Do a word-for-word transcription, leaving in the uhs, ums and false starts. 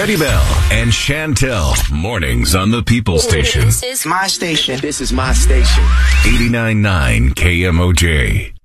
Freddie Bell and Chantel. Mornings on the People Station. This is my station. This is my station. eighty-nine point nine K M O J.